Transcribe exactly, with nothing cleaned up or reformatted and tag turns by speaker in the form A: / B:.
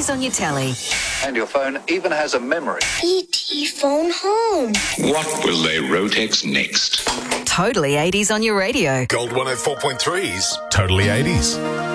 A: eighties on your telly.
B: And your phone even has a memory.
C: E T phone home.
D: What will they Rotex next?
A: Totally eighties on your radio.
E: Gold one oh four point three's Totally eighties.